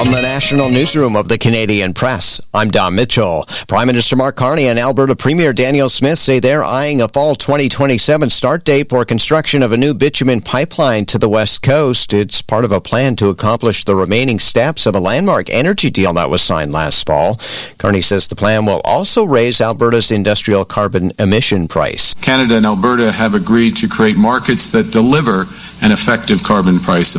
From the National Newsroom of the Canadian Press, I'm Don Mitchell. Prime Minister Mark Carney and Alberta Premier Danielle Smith say they're eyeing a fall 2027 start date for construction of a new bitumen pipeline to the West Coast. It's part of a plan to accomplish the remaining steps of a landmark energy deal that was signed last fall. Carney says the plan will also raise Alberta's industrial carbon emission price. Canada and Alberta have agreed to create markets that deliver an effective carbon price of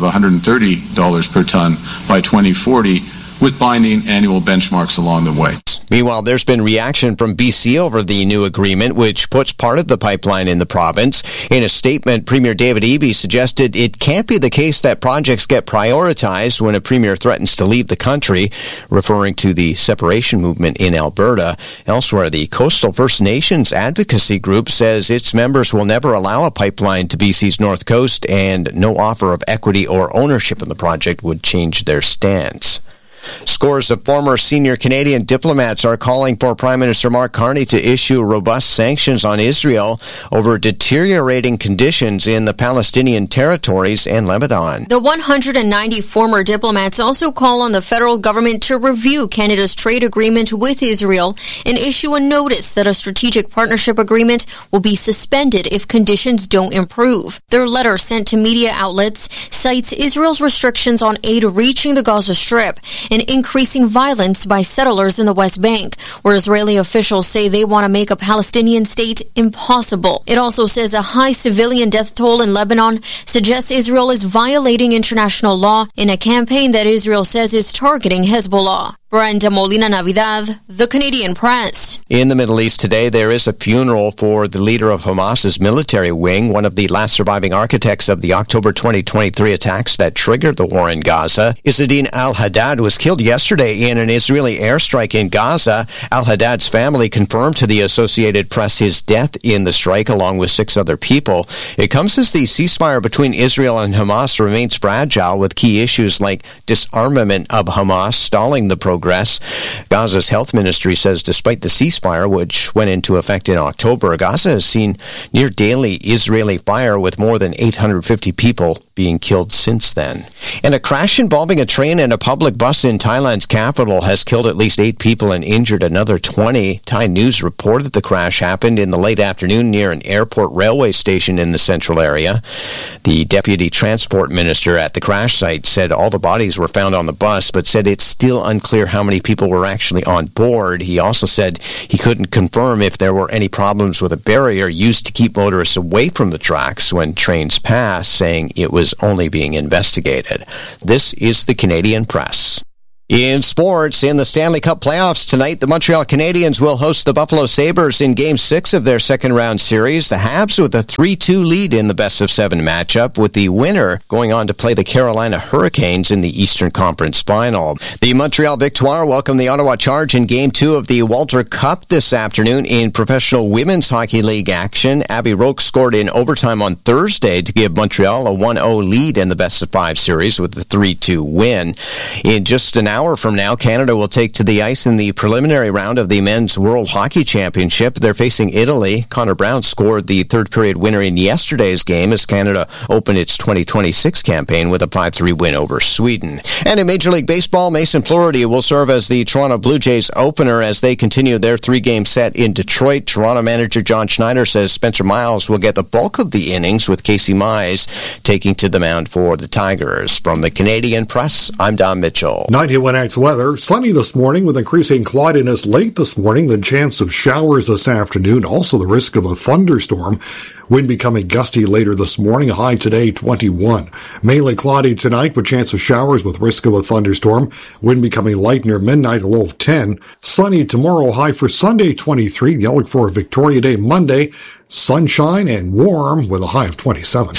$130 per ton by 2040, with binding annual benchmarks along the way. Meanwhile, there's been reaction from BC over the new agreement, which puts part of the pipeline in the province. In a statement, Premier David Eby suggested it can't be the case that projects get prioritized when a premier threatens to leave the country, referring to the separation movement in Alberta. Elsewhere, the Coastal First Nations Advocacy Group says its members will never allow a pipeline to BC's North Coast, and no offer of equity or ownership in the project would change their stance. Scores of former senior Canadian diplomats are calling for Prime Minister Mark Carney to issue robust sanctions on Israel over deteriorating conditions in the Palestinian territories and Lebanon. The 190 former diplomats also call on the federal government to review Canada's trade agreement with Israel and issue a notice that a strategic partnership agreement will be suspended if conditions don't improve. Their letter, sent to media outlets, cites Israel's restrictions on aid reaching the Gaza Strip and increasing violence by settlers in the West Bank, where Israeli officials say they want to make a Palestinian state impossible. It also says a high civilian death toll in Lebanon suggests Israel is violating international law in a campaign that Israel says is targeting Hezbollah. Brenda Molina Navidad, The Canadian Press. In the Middle East today, there is a funeral for the leader of Hamas's military wing, one of the last surviving architects of the October 2023 attacks that triggered the war in Gaza. Izzedine al-Haddad was killed yesterday in an Israeli airstrike in Gaza. Al-Haddad's family confirmed to the Associated Press his death in the strike, along with 6 other people. It comes as the ceasefire between Israel and Hamas remains fragile, with key issues like disarmament of Hamas stalling the progress. Gaza's health ministry says despite the ceasefire, which went into effect in October, Gaza has seen near daily Israeli fire, with more than 850 people being killed since then. And a crash involving a train and a public bus in Thailand's capital has killed at least 8 people and injured another 20. Thai News reported the crash happened in the late afternoon near an airport railway station in the central area. The deputy transport minister at the crash site said all the bodies were found on the bus, but said it's still unclear how many people were actually on board. He also said he couldn't confirm if there were any problems with a barrier used to keep motorists away from the tracks when trains pass, saying it was only being investigated. This is the Canadian Press. In sports, in the Stanley Cup playoffs tonight, the Montreal Canadiens will host the Buffalo Sabres in Game 6 of their second-round series. The Habs with a 3-2 lead in the best-of-7 matchup, with the winner going on to play the Carolina Hurricanes in the Eastern Conference Final. The Montreal Victoire welcomed the Ottawa Charge in Game 2 of the Walter Cup this afternoon in Professional Women's Hockey League action. Abby Roque scored in overtime on Thursday to give Montreal a 1-0 lead in the best-of-5 series with the 3-2 win. In just an hour from now, Canada will take to the ice in the preliminary round of the Men's World Hockey Championship. They're facing Italy. Connor Brown scored the third-period winner in yesterday's game as Canada opened its 2026 campaign with a 5-3 win over Sweden. And in Major League Baseball, Mason Flaherty will serve as the Toronto Blue Jays opener as they continue their 3-game set in Detroit. Toronto manager John Schneider says Spencer Miles will get the bulk of the innings, with Casey Mize taking to the mound for the Tigers. From the Canadian Press, I'm Don Mitchell. 91X weather. Sunny this morning with increasing cloudiness late this morning, then chance of showers this afternoon. Also the risk of a thunderstorm. Wind becoming gusty later this morning. A high today, 21. Mainly cloudy tonight with chance of showers with risk of a thunderstorm. Wind becoming light near midnight, a low of 10. Sunny tomorrow, high for Sunday, 23. The outlook for Victoria Day Monday. Sunshine and warm with a high of 27.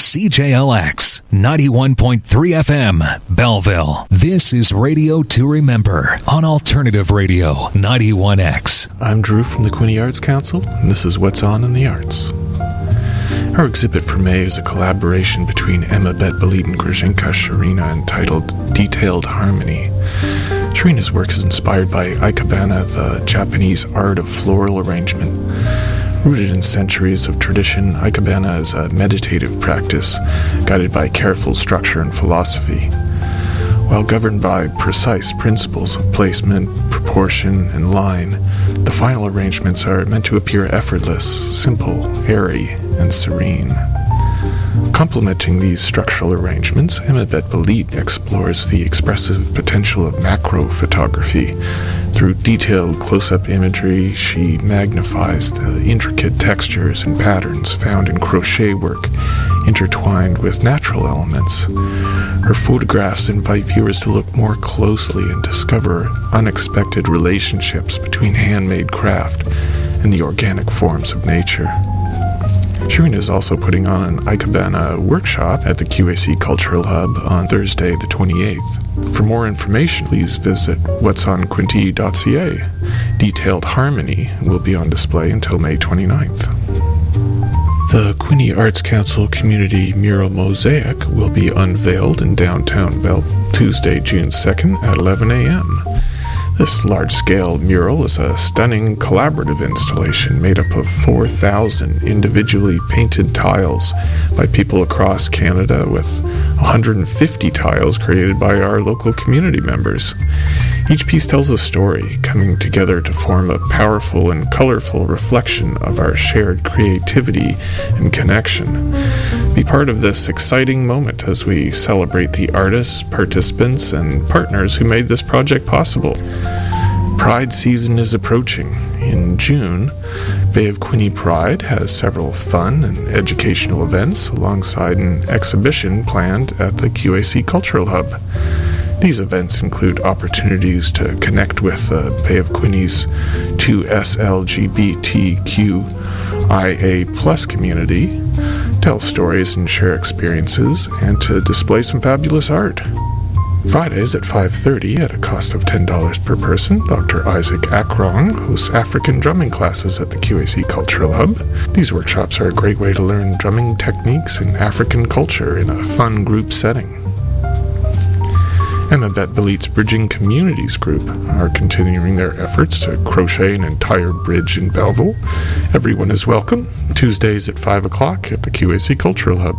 CJLX 91.3 FM, Belleville. This is Radio to Remember on Alternative Radio 91X. I'm Drew from the Quinte Arts Council, and this is What's On in the Arts. Our exhibit for May is a collaboration between Emma Bet-Balit and Grzynka Sharina entitled Detailed Harmony. Sharina's work is inspired by Ikebana, the Japanese art of floral arrangement. Rooted in centuries of tradition, Ikebana is a meditative practice guided by careful structure and philosophy. While governed by precise principles of placement, proportion, and line, the final arrangements are meant to appear effortless, simple, airy, and serene. Complementing these structural arrangements, Emma Bet-Balit explores the expressive potential of macro photography. Through detailed close-up imagery, she magnifies the intricate textures and patterns found in crochet work, intertwined with natural elements. Her photographs invite viewers to look more closely and discover unexpected relationships between handmade craft and the organic forms of nature. Sharina is also putting on an Ikebana workshop at the QAC Cultural Hub on Thursday the 28th. For more information, please visit whatsonquinte.ca. Detailed Harmony will be on display until May 29th. The Quinte Arts Council Community Mural Mosaic will be unveiled in downtown Bell Tuesday, June 2nd at 11 a.m. This large-scale mural is a stunning collaborative installation made up of 4,000 individually painted tiles by people across Canada, with 150 tiles created by our local community members. Each piece tells a story, coming together to form a powerful and colorful reflection of our shared creativity and connection. Be part of this exciting moment as we celebrate the artists, participants, and partners who made this project possible. Pride season is approaching. In June, Bay of Quinte Pride has several fun and educational events alongside an exhibition planned at the QAC Cultural Hub. These events include opportunities to connect with the Bay of Quinte's 2SLGBTQIA+ community, tell stories and share experiences, and to display some fabulous art. Fridays at 5:30 at a cost of $10 per person, Dr. Isaac Akrong hosts African drumming classes at the QAC Cultural Hub. These workshops are a great way to learn drumming techniques and African culture in a fun group setting. Emma Bet-Balit's Bridging Communities group are continuing their efforts to crochet an entire bridge in Belleville. Everyone is welcome. Tuesdays at 5 o'clock at the QAC Cultural Hub.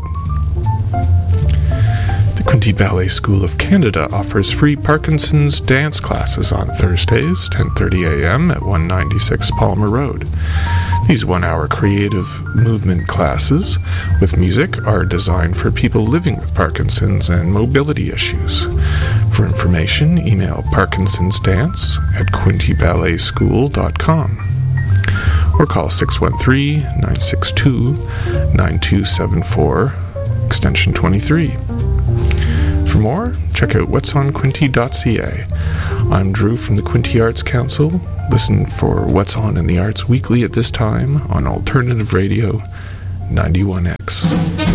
The Quinte Ballet School of Canada offers free Parkinson's dance classes on Thursdays, 10:30 a.m. at 196 Palmer Road. These one-hour creative movement classes with music are designed for people living with Parkinson's and mobility issues. For information, email parkinsonsdance@quinteballetSchool.com or call 613-962-9274, extension 23. For more, check out whatsonquinte.ca. I'm Drew from the Quinte Arts Council. Listen for What's On in the Arts weekly at this time on Alternative Radio 91X.